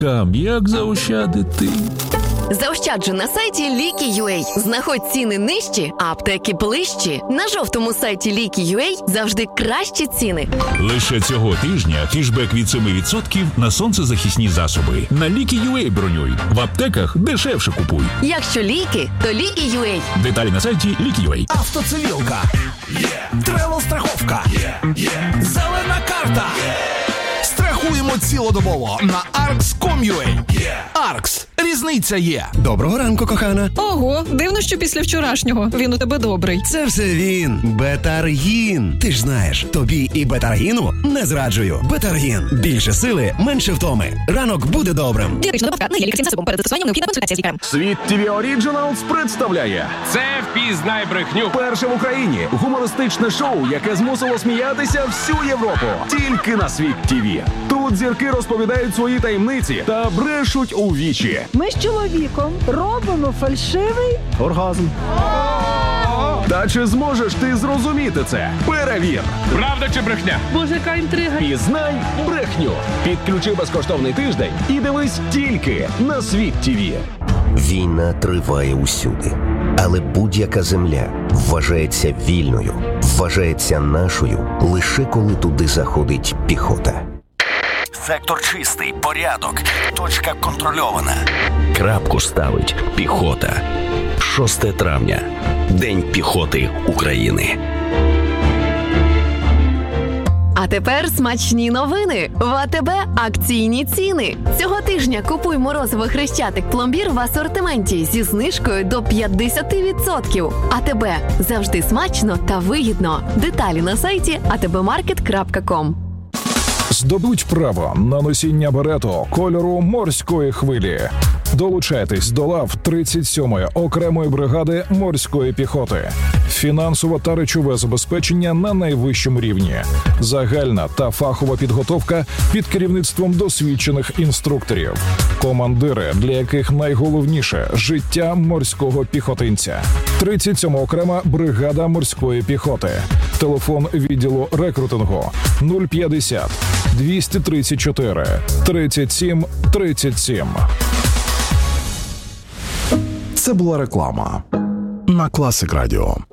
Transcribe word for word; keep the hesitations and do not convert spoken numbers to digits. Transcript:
Кам, як заощадити? Заощаджу на сайті Ліки.ю.а. Знаходь ціни нижчі, а аптеки ближчі. На жовтому сайті Ліки.ю.а завжди кращі ціни. Лише цього тижня кешбек від сім відсотків на сонцезахисні засоби. На Ліки.ю.а бронюй. В аптеках дешевше купуй. Якщо ліки, то Ліки.ю.а. Деталі на сайті Ліки.ю.а. Автоцивілка. Yeah. Тревел-страховка. Yeah. Yeah. Зелена карта. Yeah. Страхуємо цілодобово на аркс крапка ком крапка ю а. Аркс. Різниця є. Доброго ранку, кохана. Ого, дивно, що після вчорашнього він у тебе добрий. Це все він. Бетаргін. Ти ж знаєш, тобі і Бетаргіну не зраджую. Бетаргін. Більше сили, менше втоми. Ранок буде добрим. Дієтична добавка не є лікарським засобом. Перед застосуванням необхідна консультація з лікарем. Світ ті ві Originals представляє Це «Впізнай брехню». перше в Україні гумористичне шоу, яке змусило сміятися всю Європу. Тільки на Світ ті ві. Тут зірки розповідають свої таємниці та брешуть у вічі. Ми з чоловіком робимо фальшивий оргазм. Та чи зможеш ти зрозуміти це? Перевір! Правда чи брехня? Боже, яка інтрига. Пізнай брехню. Підключи безкоштовний тиждень і дивись тільки на Світ ті ві. Війна триває усюди. Але будь-яка земля вважається вільною, вважається нашою лише коли туди заходить піхота. Сектор чистий, порядок, точка контрольована. Крапку ставить піхота. шостого травня. День піхоти України. А тепер смачні новини. В АТБ акційні ціни. Цього тижня купуй морозиво Хрещатик пломбір в асортименті зі знижкою до п'ятдесят відсотків. АТБ. Завжди смачно та вигідно. Деталі на сайті а те бе маркет крапка ком. Здобудь право на носіння берету кольору морської хвилі. Долучайтесь до лав тридцять сьомої окремої бригади морської піхоти. Фінансове та речове забезпечення на найвищому рівні. Загальна та фахова підготовка під керівництвом досвідчених інструкторів. Командири, для яких найголовніше – життя морського піхотинця. тридцять сьома окрема бригада морської піхоти. Телефон відділу рекрутингу нуль п'ятдесят двісті тридцять чотири тридцять сім тридцять сім. Це була реклама на Класик Радіо.